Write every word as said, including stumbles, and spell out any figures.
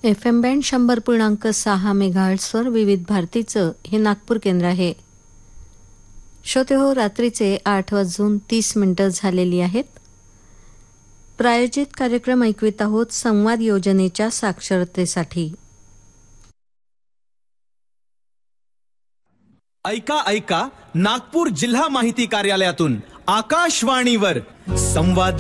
F M band शंभर पूर्णांक सहा मेगाहर्ट्झवर विविध भारतीचं हे नागपूर केंद्र आहे. श्रोते हो, रात्रीचे आठ वाजून तीस मिनिटं झालेली आहेत. प्रायोजित कार्यक्रम ऐकवित आहोत संवाद योजनेच्या साक्षरतेसाठी. ऐका ऐका नागपूर जिल्हा माहिती कार्यालयातून आकाशवाणीवर संवाद